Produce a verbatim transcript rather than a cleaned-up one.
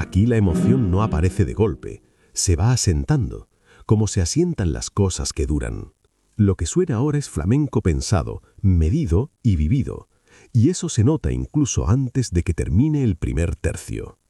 Aquí la emoción no aparece de golpe, se va asentando, como se asientan las cosas que duran. Lo que suena ahora es flamenco pensado, medido y vivido, y eso se nota incluso antes de que termine el primer tercio.